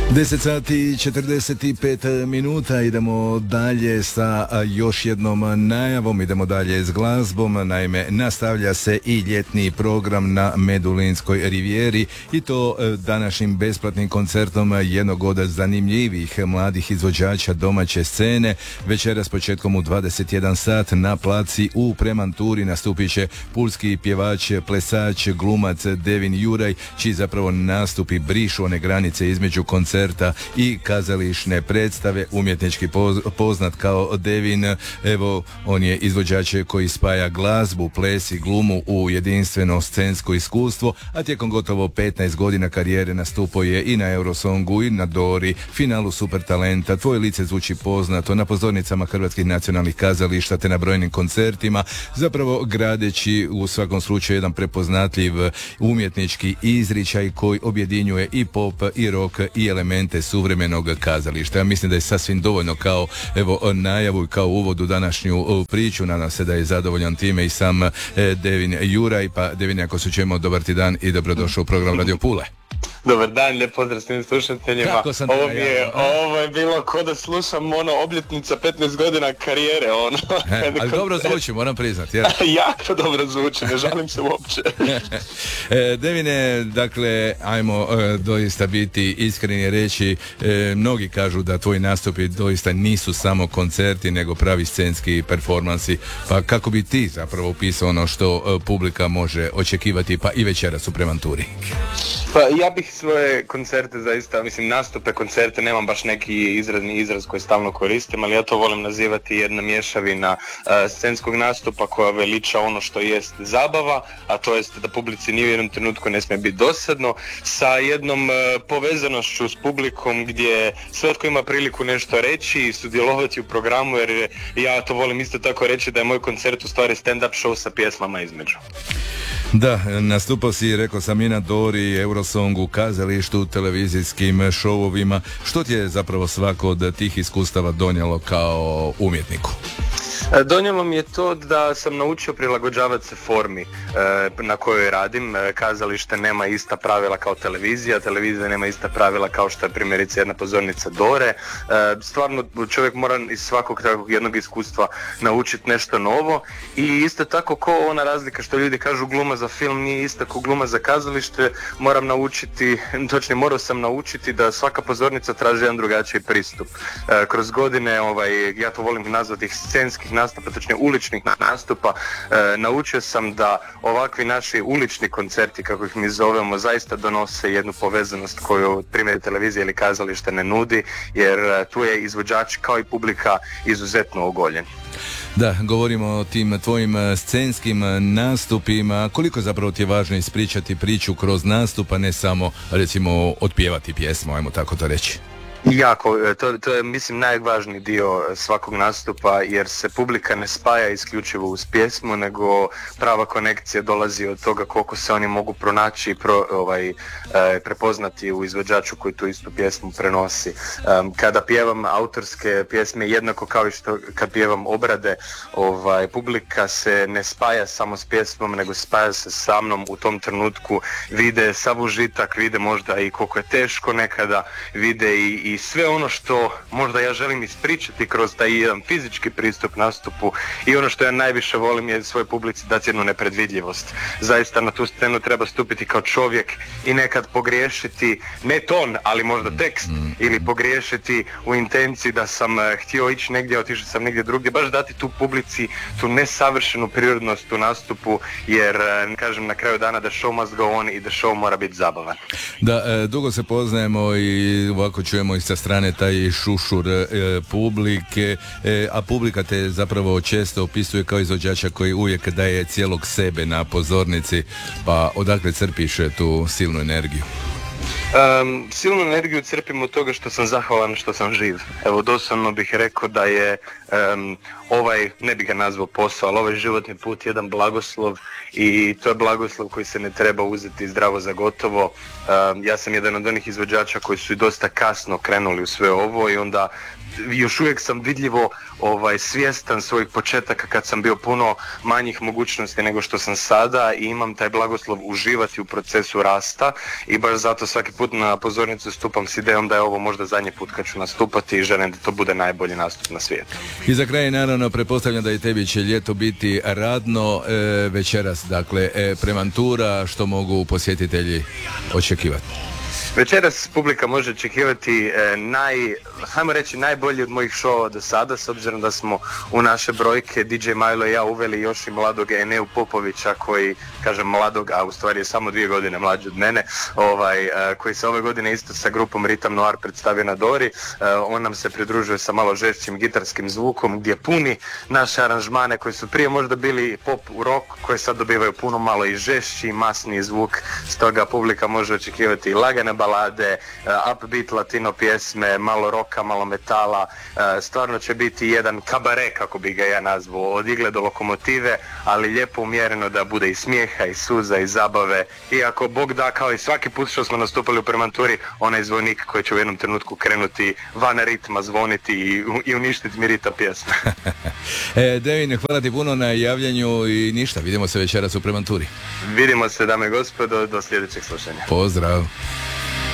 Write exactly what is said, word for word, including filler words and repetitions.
deset sati i četrdeset pet minuta, idemo dalje sa još jednom najavom, idemo dalje s glazbom. Naime, nastavlja se i ljetni program na Medulinskoj rivijeri i to današnjim besplatnim koncertom jednog od zanimljivih mladih izvođača domaće scene. Večeras početkom u dvadeset jedan sat na placi u Premanturi nastupit će pulski pjevač, plesač, glumac Devin Juraj, čiji zapravo nastupi brišu one granice između koncerta i kazališne predstave. Umjetnički poznat kao Devin, evo, on je izvođač koji spaja glazbu, ples i glumu u jedinstveno scensko iskustvo, a tijekom gotovo petnaest godina karijere nastupao je i na Eurosongu i na Dori, finalu Super talenta, Tvoje lice zvuči poznato, na pozornicama hrvatskih nacionalnih kazališta te na brojnim koncertima, zapravo gradeći u svakom slučaju jedan prepoznatljiv umjetnički izričaj koji objedinjuje i pop i rock i elemente suvremenog kazališta. Ja mislim da je sasvim dovoljno kao evo najavu i kao uvod u današnju priču. Nadam se da je zadovoljan time i sam eh, Devin Juraj. Pa Devin, ako se čujemo, dobar ti dan i dobrodošao u program Radio Pule. Dobar dan, lijep pozdrav svim slušateljima. Ovo mi je, ovo je bilo ko da slušam ono obljetnica petnaest godina karijere, ono. He, ali dobro zvuči, moram priznati. Jer... jako dobro zvuči, ne žalim se uopće. e, Devine, dakle, ajmo e, doista biti iskreni i reći, e, mnogi kažu da tvoji nastupi doista nisu samo koncerti, nego pravi scenski performansi. Pa kako bi ti zapravo opisao ono što e, publika može očekivati, pa i večeras u Premanturi? Pa ja bih svoje koncerte zaista, mislim nastupe, koncerte, nemam baš neki izrazni izraz koji stalno koristim, ali ja to volim nazivati jedna mješavina uh, scenskog nastupa koja veliča ono što jest zabava, a to jest da publici ni u jednom trenutku ne smije biti dosadno, sa jednom uh, povezanošću s publikom gdje svatko ima priliku nešto reći i sudjelovati u programu, jer ja to volim isto tako reći da je moj koncert u stvari stand-up show sa pjesmama između. Da, nastupao si, rekao sam, i na Dori, Eurosongu, kazalištu, televizijskim šovovima. Što ti je zapravo svako od tih iskustava donijelo kao umjetniku? Donijelo mi je to da sam naučio prilagođavati se formi e, na kojoj radim. E, kazalište nema ista pravila kao televizija, televizija nema ista pravila kao što je primjerice jedna pozornica Dore. E, stvarno čovjek mora iz svakog takvog jednog iskustva naučiti nešto novo i isto tako ko ona razlika što ljudi kažu gluma za film nije ista kao gluma za kazalište, moram naučiti, točnije morao sam naučiti da svaka pozornica traži jedan drugačiji pristup. E, kroz godine, ovaj, ja to volim nazvati ih scenskih nastupa, točnije uličnih nastupa, e, naučio sam da ovakvi naši ulični koncerti, kako ih mi zovemo, zaista donose jednu povezanost koju primjer televizije ili kazalište ne nudi, jer e, tu je izvođač kao i publika izuzetno ogoljen. Da, govorimo o tim tvojim scenskim nastupima. Koliko zapravo ti je važno ispričati priču kroz nastup, a ne samo, recimo, otpjevati pjesmu, ajmo tako to reći? Jako, to, to je mislim najvažniji dio svakog nastupa, jer se publika ne spaja isključivo uz pjesmu, nego prava konekcija dolazi od toga koliko se oni mogu pronaći i pro, ovaj, eh, prepoznati u izvođaču koji tu istu pjesmu prenosi. Um, kada pjevam autorske pjesme, jednako kao i što kad pjevam obrade, ovaj, publika se ne spaja samo s pjesmom, nego spaja se sa mnom u tom trenutku, vide sav užitak, vide možda i koliko je teško nekada, vide i, i sve ono što možda ja želim ispričati kroz taj jedan fizički pristup nastupu, i ono što ja najviše volim je svoj publici dati jednu nepredvidljivost. Zaista na tu scenu treba stupiti kao čovjek i nekad pogriješiti, ne ton, ali možda tekst, ili pogriješiti u intenciji da sam uh, htio ići negdje, otišao sam negdje drugdje, baš dati tu publici tu nesavršenu prirodnost u nastupu, jer uh, kažem na kraju dana da show must go on i da show mora biti zabavan. Da, e, dugo se poznajemo i ovako čujemo i sa strane taj šušur e, publike, e, a publika te zapravo često opisuje kao izvođača koji uvijek daje cijelog sebe na pozornici, pa odakle crpiš tu silnu energiju? Um, silnu energiju crpim od toga što sam zahvalan što sam živ. Evo, doslovno bih rekao da je um, ovaj, ne bih ga nazvao posao, ali ovaj životni put jedan blagoslov, i to je blagoslov koji se ne treba uzeti zdravo za gotovo. Um, ja sam jedan od onih izvođača koji su i dosta kasno krenuli u sve ovo, i onda još uvijek sam vidljivo ovaj, svjestan svojih početaka kad sam bio puno manjih mogućnosti nego što sam sada i imam taj blagoslov uživati u procesu rasta i baš zato svaki put na pozornicu stupam s idejom da je ovo možda zadnji put kad ću nastupati i želim da to bude najbolji nastup na svijetu. I za kraj naravno pretpostavljam da i tebi će ljeto biti radno e, večeras, dakle e, Premantura, što mogu posjetitelji očekivati? Večeras publika može očekivati e, naj, hajmo reći najbolji od mojih šova do sada, s obzirom da smo u naše brojke D J Milo i ja uveli još i mladog Eneu Popovića koji, kažem mladog, a u stvari je samo dvije godine mlađi od mene, ovaj, e, koji se ove godine isto sa grupom Rhythm Noir predstavio na Dori. E, on nam se pridružuje sa malo žešćim gitarskim zvukom gdje puni naše aranžmane koji su prije možda bili pop u rock, koje sad dobivaju puno malo i žešći i masniji zvuk, stoga publika može očekivati i lagane balade, uh, upbeat latino pjesme, malo roka, malo metala, uh, stvarno će biti jedan kabare, kako bi ga ja nazvao, od igle do lokomotive, ali lijepo umjereno da bude i smijeha, i suza, i zabave, i ako Bog da, kao i svaki put što smo nastupali u Premanturi, onaj zvonik koji će u jednom trenutku krenuti van ritma, zvoniti i, i uništiti mi rita pjesme. e, Devin, hvala ti puno na javljanju i ništa, vidimo se večeras u Premanturi. Vidimo se, dame i gospodo, do sljedećeg slušanja. Pozdrav.